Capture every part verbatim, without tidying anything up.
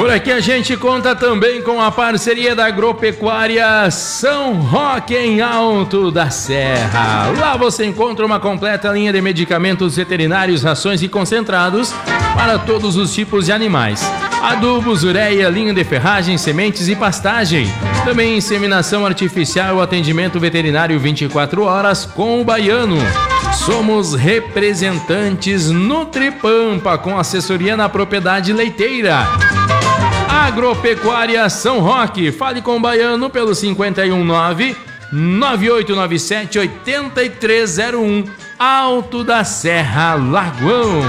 Por aqui a gente conta também com a parceria da Agropecuária São Roque em Alto da Serra. Lá você encontra uma completa linha de medicamentos veterinários, rações e concentrados para todos os tipos de animais. Adubos, ureia, linha de ferragem, sementes e pastagem. Também inseminação artificial e atendimento veterinário vinte e quatro horas com o Baiano. Somos representantes Nutripampa com assessoria na propriedade leiteira. Agropecuária São Roque. Fale com o Baiano pelo cinco um nove, nove oito nove sete, oito três zero um. Alto da Serra, Lagoão.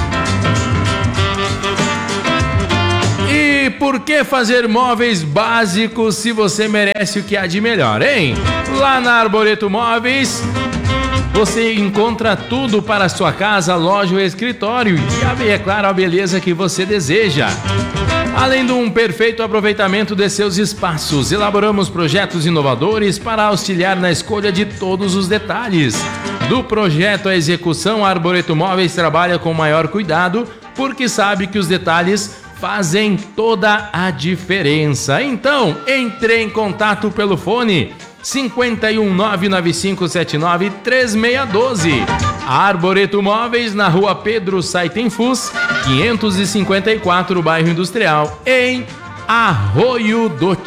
E por que fazer móveis básicos se você merece o que há de melhor, hein? Lá na Arboreto Móveis você encontra tudo para a sua casa, loja ou escritório e, é claro, a beleza que você deseja. Além de um perfeito aproveitamento de seus espaços, elaboramos projetos inovadores para auxiliar na escolha de todos os detalhes. Do projeto à execução, a Arboreto Móveis trabalha com maior cuidado, porque sabe que os detalhes fazem toda a diferença. Então, entre em contato pelo fone cinco um nove nove cinco sete nove três seis um dois. Arboreto Móveis, na rua Pedro Saitenfus, quinhentos e cinquenta e quatro, bairro Industrial, em Arroio do